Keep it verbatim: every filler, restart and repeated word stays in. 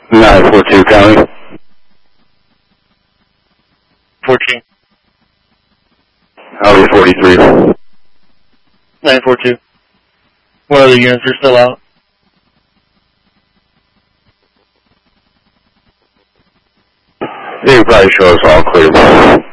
nine four two County. fourteen. I'll be forty-three. nine four two. What other units are still out? They can probably show us all clear.